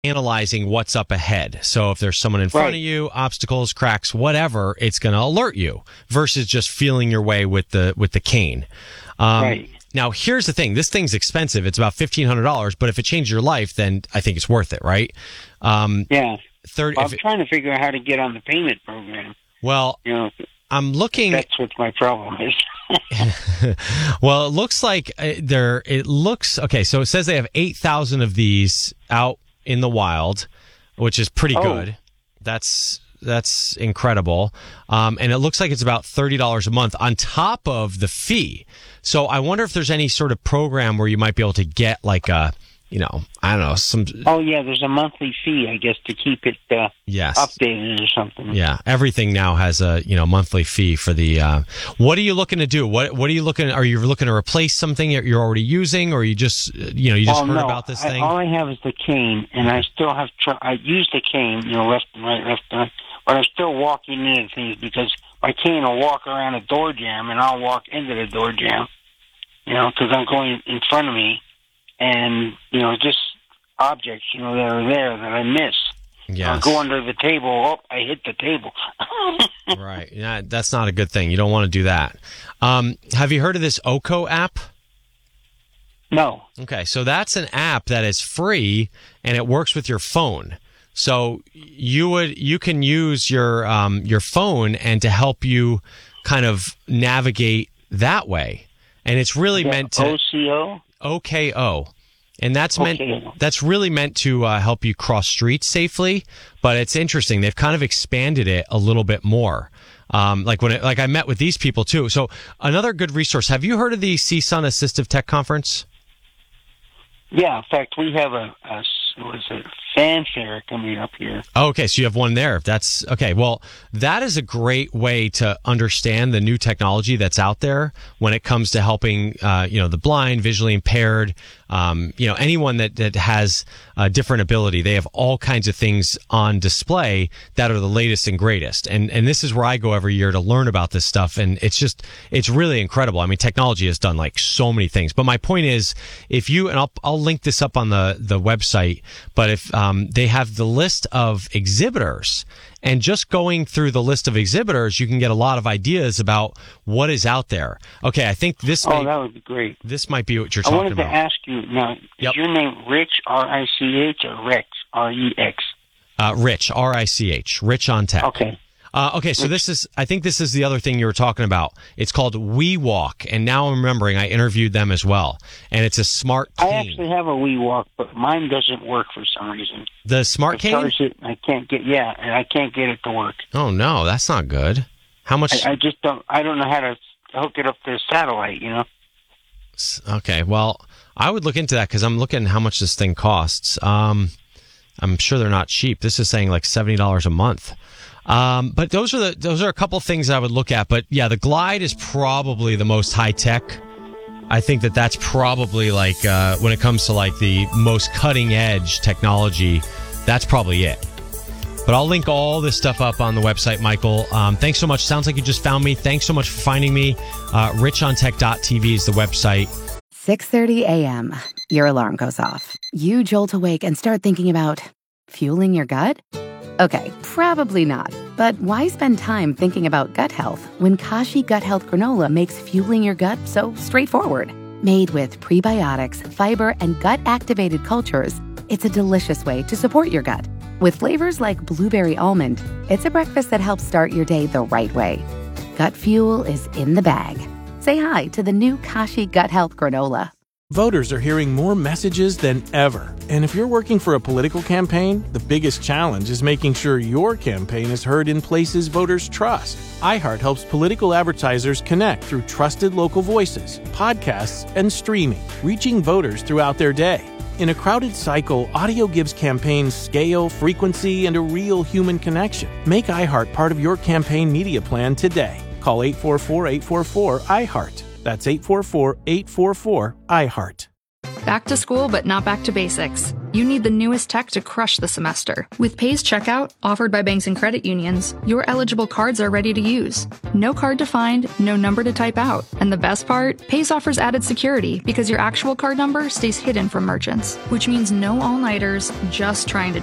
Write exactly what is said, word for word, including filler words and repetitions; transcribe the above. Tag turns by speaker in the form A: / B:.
A: analyzing what's up ahead. So if there's someone in front
B: Right.
A: of you, obstacles, cracks, whatever, it's going to alert you versus just feeling your way with the with the cane. Um,
B: Right.
A: Now, here's the thing. This thing's expensive. It's about fifteen hundred dollars, but if it changed your life, then I think it's worth it, right? Um,
B: Yeah.
A: third,
B: I'm
A: if it,
B: trying to figure out how to get on the payment program.
A: well,
B: You know,
A: I'm looking.
B: that's what my problem is.
A: Well, it looks like uh, there. It looks okay. So it says they have eight thousand of these out in the wild, which is pretty
B: Oh.
A: good. That's that's incredible. Um, and it looks like it's about thirty dollars a month on top of the fee. So I wonder if there's any sort of program where you might be able to get like a, you know, I don't know, some.
B: Oh, yeah, there's a monthly fee, I guess, to keep it uh,
A: Yes.
B: updated or something.
A: Yeah, everything now has a, you know, monthly fee for the. Uh, what are you looking to do? What What are you looking? Are you looking to replace something that you're already using, or you just, uh, you know, you just
B: oh,
A: heard
B: no.
A: about this
B: I,
A: thing?
B: all I have is the cane, and I still have. Tr- I use the cane, you know, left and right, left and right, but I'm still walking into things because my cane will walk around a door jamb, and I'll walk into the door jamb, you know, because I'm going in front of me, and you know, just objects, you know, that are there that I miss.
A: Yes.
B: I'll go under the table. Oh, I hit the table.
A: Right. Yeah, that's not a good thing. You don't want to do that. Um, have you heard of this Oko app?
B: No.
A: Okay, so that's an app that is free and it works with your phone. So you would you can use your um, your phone and to help you kind of navigate that way. And it's really
B: Yeah,
A: meant to
B: O C O?
A: O K O. And that's meant
B: Okay.
A: that's really meant to uh, help you cross streets safely. But it's interesting; they've kind of expanded it a little bit more. Um, like when it, like I met with these people too. So another good resource. Have you heard of the C S U N Assistive Tech Conference?
B: Yeah, in fact, we have a, a s- what is it, fanfare coming up here.
A: Oh, okay, so you have one there. That's okay. Well, that is a great way to understand the new technology that's out there when it comes to helping, uh, you know, the blind, visually impaired, um, you know, anyone that that has a different ability. They have all kinds of things on display that are the latest and greatest. And and this is where I go every year to learn about this stuff. And it's just it's really incredible. I mean, technology has done like so many things. But my point is, if you and I'll I'll link this up on the the website. But if um, they have the list of exhibitors, and just going through the list of exhibitors, you can get a lot of ideas about what is out there. Okay, I think this
B: Oh,
A: may,
B: that would be great.
A: this might be what you're
B: I
A: talking
B: wanted to
A: about.
B: ask you, now,
A: Yep.
B: is your name Rich, R I C H, or Rex, R E X?
A: Uh, Rich, R I C H, Rich on Tech.
B: Okay.
A: Uh, okay, so this is, I think this is the other thing you were talking about. It's called WeWalk, and now I'm remembering I interviewed them as well. And it's a smart
B: I
A: cane.
B: actually have a Wii Walk, but mine doesn't work for some reason.
A: The smart
B: I
A: cane?
B: charge it, I can't get, yeah, and I can't get it to work.
A: Oh, no, that's not good. How much?
B: I, I just don't, I don't know how to hook it up to the satellite, you know?
A: Okay, well, I would look into that because I'm looking how much this thing costs. Um, I'm sure they're not cheap. This is saying like seventy dollars a month. Um, but those are the those are a couple things I would look at. But yeah, the Glide is probably the most high tech. I think that that's probably like uh, when it comes to like the most cutting edge technology, that's probably it. But I'll link all this stuff up on the website, Michael. Um, thanks so much. Sounds like you just found me. Thanks so much for finding me. Uh, rich on tech dot t v is the website.
C: six thirty a.m. Your alarm goes off. You jolt awake and start thinking about fueling your gut? Okay, probably not. But why spend time thinking about gut health when Kashi Gut Health Granola makes fueling your gut so straightforward? Made with prebiotics, fiber, and gut-activated cultures, it's a delicious way to support your gut. With flavors like blueberry almond, it's a breakfast that helps start your day the right way. Gut fuel is in the bag. Say hi to the new Kashi Gut Health Granola.
D: Voters are hearing more messages than ever. And if you're working for a political campaign, the biggest challenge is making sure your campaign is heard in places voters trust. iHeart helps political advertisers connect through trusted local voices, podcasts, and streaming, reaching voters throughout their day. In a crowded cycle, audio gives campaigns scale, frequency, and a real human connection. Make iHeart part of your campaign media plan today. Call eight four four, eight four four, iHeart. That's eight four four, eight four four, iHeart.
E: Back to school, but not back to basics. You need the newest tech to crush the semester. With Pay's checkout, offered by banks and credit unions, your eligible cards are ready to use. No card to find, no number to type out. And the best part? Pay's offers added security because your actual card number stays hidden from merchants, which means no all-nighters just trying to